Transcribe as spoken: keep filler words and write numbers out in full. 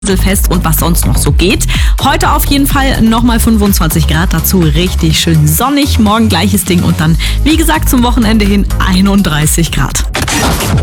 Fest und was sonst noch so geht. Heute auf jeden Fall nochmal fünfundzwanzig Grad, dazu richtig schön sonnig. Morgen gleiches Ding und dann, wie gesagt, zum Wochenende hin einunddreißig Grad.